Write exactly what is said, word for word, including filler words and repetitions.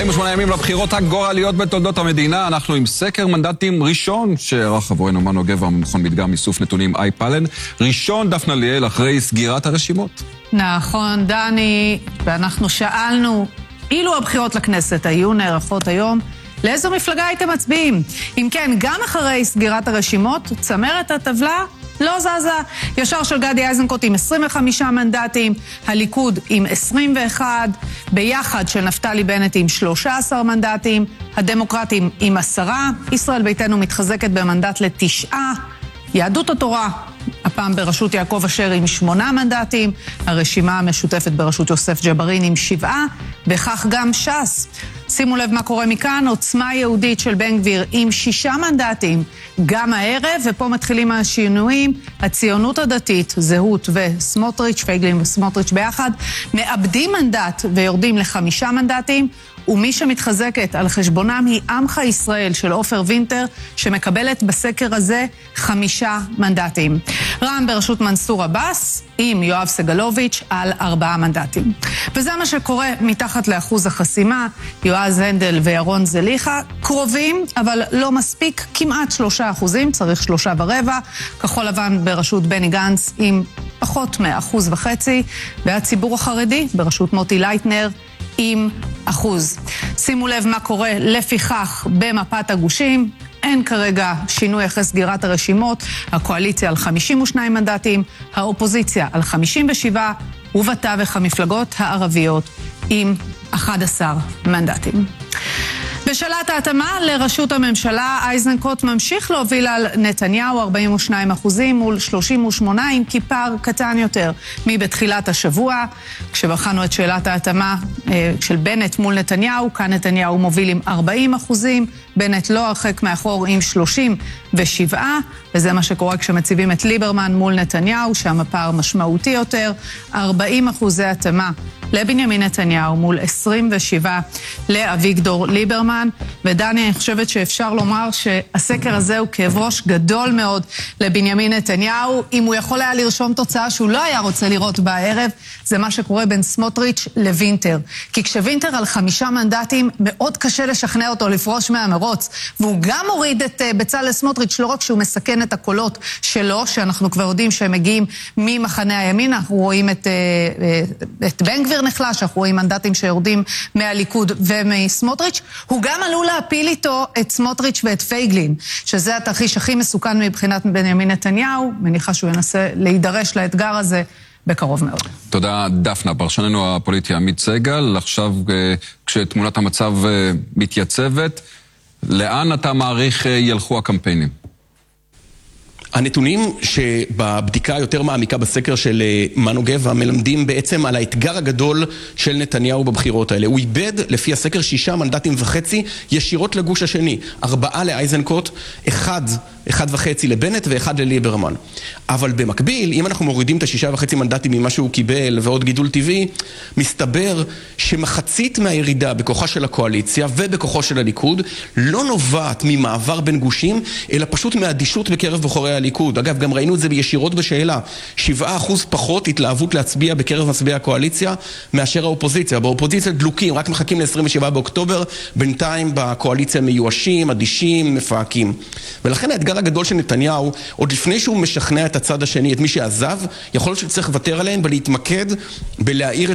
ארבעים ושמונה ימים לבחירות הגורליות בתולדות המדינה. אנחנו עם סקר מנדטים ראשון שערך עבורנו מנו גבע ממכון מדגם איסוף נתונים איי-פלן. ראשון דפנה ליאל אחרי סגירת הרשימות. נכון, דני, ואנחנו שאלנו, אילו הבחירות לכנסת היו נערכות היום, לאיזו מפלגה הייתם מצביעים? אם כן, גם אחרי סגירת הרשימות, צמרת הטבלה לא זזה. ישר של גדי איזנקוט עם עשרים וחמישה מנדטים, הליכוד עם עשרים ואחד, ביחד של נפתלי בנט עם שלושה עשר מנדטים, הדמוקרטים עם עשרה, ישראל ביתנו מתחזקת במנדט לתשעה, יהדות התורה, הפעם בראשות יעקב אשר עם שמונה מנדטים, הרשימה המשותפת בראשות יוסף ג'בארין עם שבעה, וכך גם ש"ס. שימו לב מה קורה מכאן, עוצמה יהודית של בן גביר עם שישה מנדטים, גם הערב, ופה מתחילים השינויים, הציונות הדתית, זהות וסמוטריץ', פייגלין וסמוטריץ' ביחד, מאבדים מנדט ויורדים לחמישה מנדטים, ומי שמתחזקת על חשבונם היא עמך ישראל של עופר וינטר, שמקבלת בסקר הזה חמישה מנדטים. רע"מ בראשות מנסור עבאס עם יואב סגלוביץ' על ארבעה מנדטים. וזה מה שקורה מתחת לאחוז החסימה, יועז הנדל וירון זליכה קרובים, אבל לא מספיק, כמעט שלושה אחוזים, צריך שלושה ורבע, כחול לבן בראשות בני גנץ עם פחות מאחוז וחצי, והציבור החרדי בראשות מוטי לייטנר עם אחוז. שימו לב מה קורה לפיכך במפת הגושים, אין כרגע שינוי אחרי סגירת הרשימות, הקואליציה על חמישים ושניים מנדטים, האופוזיציה על חמישים ושבע, ובתווך המפלגות הערביות עם אחד עשר מנדטים. בשאלת ההתאמה לראשות הממשלה, איזנקוט ממשיך להוביל על נתניהו ארבעים ושניים אחוזים מול שלושים ושמונה, עם כיפר קטן יותר מבתחילת השבוע. כשבחנו את שאלת ההתאמה של בנט מול נתניהו, כאן נתניהו מוביל עם ארבעים אחוזים, בנט לא הרחק מאחור עם שלושים ושבע, וזה מה שקורה כשמציבים את ליברמן מול נתניהו, שם הפער משמעותי יותר, ארבעים אחוזי התאמה לבנימין נתניהו מול עשרים ושבע לאביגדור ליברמן. ודני, אני חושבת שאפשר לומר שהסקר הזה הוא כאב ראש גדול מאוד לבנימין נתניהו. אם הוא יכול היה לרשום תוצאה שהוא לא היה רוצה לראות בערב, זה מה שקורה בין סמוטריץ' לוינטר. כי כשווינטר על חמישה מנדטים, מאוד קשה לשכנע אותו לפרוש מהמרוץ. והוא גם הוריד את בצלאל סמוטריץ', לא רק שהוא מסכן את הקולות שלו, שאנחנו כבר יודעים שהם מגיעים ממחנה הימין, אנחנו רואים את, את בן גביר נחלש, אנחנו רואים מנדטים שיורדים מהליכוד ומסמוטריץ', הוא גם עלול להפיל איתו את סמוטריץ' ואת פייגלין, שזה התרחיש הכי מסוכן מבחינת בנימין נתניהו. מניחה שהוא ינסה להידרש לאתגר הזה בקרוב מאוד. תודה דפנה. פרשננו הפוליטי עמית סגל. עכשיו כשתמונת המצב מתייצבת, לאן אתה מעריך ילכו הקמפיינים? הנתונים שבבדיקה יותר מעמיקה בסקר של מנו גבע מלמדים בעצם על האתגר הגדול של נתניהו בבחירות האלה. הוא איבד לפי הסקר שישה מנדטים וחצי ישירות לגוש השני. ארבעה לאייזנקוט, אחד, אחד וחצי לבנט ואחד לליברמן. אבל במקביל, אם אנחנו מורידים את השישה וחצי מנדטים ממה שהוא קיבל ועוד גידול טבעי, מסתבר שמחצית מהירידה בכוחה של הקואליציה ובכוחו של הליכוד לא נובעת ממעבר בין גושים, אלא פשוט מהאדישות בקרב בוחרי הליכוד. אגב, גם ראינו את זה בישירות בשאלה. שבעה אחוז פחות התלהבות להצביע בקרב מצביעי הקואליציה מאשר האופוזיציה. באופוזיציה דלוקים, רק מחכים ל-עשרים ושבעה באוקטובר, בינתיים בקואליציה מיואשים, אדישים, מפהקים. ולכן האתגר הגדול של נתניהו, עוד לפני שהוא משכנע את הצד השני, את מי שעזב, יכול להיות שצריך לוותר עליהם ולהתמקד בלהאיר את